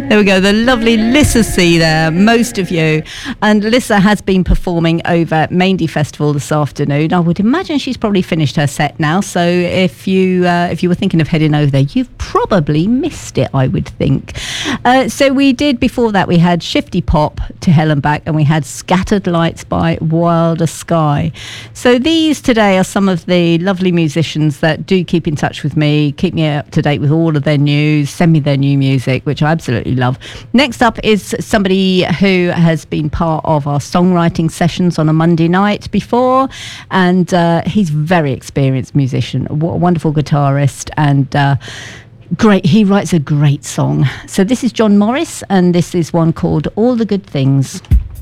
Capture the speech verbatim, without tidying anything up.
There we go, the lovely Lissa C there, most of you. And Lissa has been performing over at Maindee Festival this afternoon. I would imagine she's probably finished her set now, so if you uh, if you were thinking of heading over there, you've probably missed it, I would think. Uh, so we did, before that, we had Shifty Pop, To Hell and Back, and we had Scattered Lights by Wilder Sky. So these today are some of the lovely musicians that do keep in touch with me, keep me up to date with all of their news, send me their new music, which I absolutely love. Next up is somebody who has been part of our songwriting sessions on a Monday night before, and uh, he's a very experienced musician, a wonderful guitarist, and uh, great. He writes a great song. So this is John Morris, and this is one called All the Good Things.